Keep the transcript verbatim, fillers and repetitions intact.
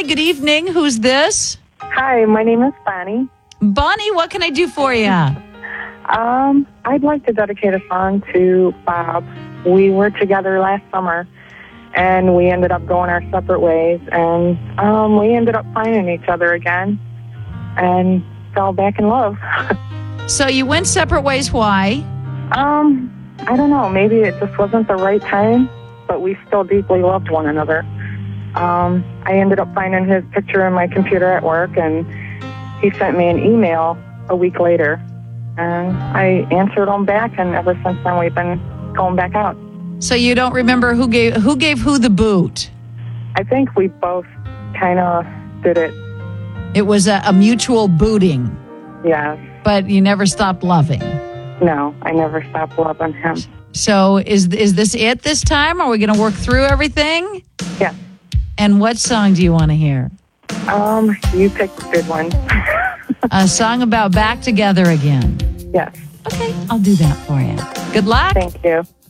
good evening. Who's this? Hi, my name is Bonnie. Bonnie, what can I do for you? Um, I'd like to dedicate a song to Bob. We were together last summer, and we ended up going our separate ways, and um, we ended up finding each other again and fell back in love. So you went separate ways. Why? um, I don't know. Maybe it just wasn't the right time, but we still deeply loved one another. Um, I ended up finding his picture in my computer at work, and he sent me an email a week later, and I answered him back, and ever since then we've been going back out. So you don't remember who gave who gave who the boot? I think we both kind of did it. It was a, a mutual booting, Yes. but you never stopped loving. No, I never stopped loving him. So is is this it this time? Are we going to work through everything? Yes. And what song do you want to hear? Um, you picked a good one. A song about back together again. Yes. Okay, I'll do that for you. Good luck. Thank you.